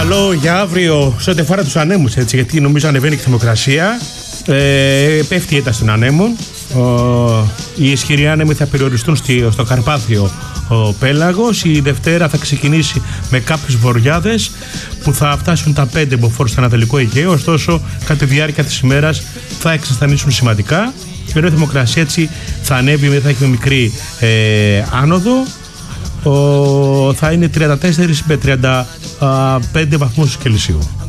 καλό για αύριο σε ό,τι αφορά τους ανέμους, έτσι, γιατί νομίζω ανεβαίνει και η θερμοκρασία. Πέφτει η ένταση των ανέμων. Οι ισχυροί άνεμοι θα περιοριστούν στο Καρπάθιο πέλαγος. Η Δευτέρα θα ξεκινήσει με κάποιες βοριάδες που θα φτάσουν τα 5 μποφόρ στο Ανατολικό Αιγαίο. Ωστόσο, κατά τη διάρκεια της ημέρας θα εξασθενήσουν σημαντικά. Ενώ η θερμοκρασία έτσι θα ανέβει, θα έχει μικρή άνοδο. Θα είναι 34 με 35 βαθμούς Κελσίου.